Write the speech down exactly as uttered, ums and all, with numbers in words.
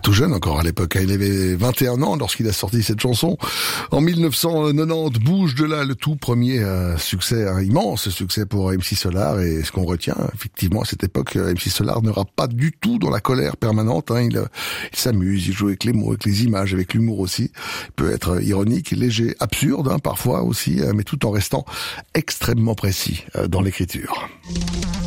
tout jeune encore à l'époque. Il avait vingt et un ans lorsqu'il a sorti cette chanson. En mille neuf cent quatre-vingt-dix, Bouge de là, le tout premier euh, succès, un immense succès pour M C Solar. Et ce qu'on retient, effectivement, à cette époque, M C Solar ne rappe pas du tout dans la colère permanente. Hein. Il, il s'amuse, il joue avec les mots, avec les images, avec l'humour aussi. Il peut être ironique, léger, absurde, hein, parfois aussi, mais tout en restant extrêmement précis euh, dans l'écriture.